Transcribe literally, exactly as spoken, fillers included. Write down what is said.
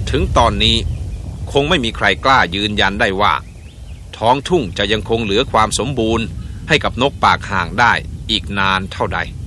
ถึงตอนนี้คงไม่มีใครกล้ายืนยันได้ว่าท้องทุ่งจะยังคงเหลือความสมบูรณ์ให้กับนกปากห่างได้อีกนานเท่าใด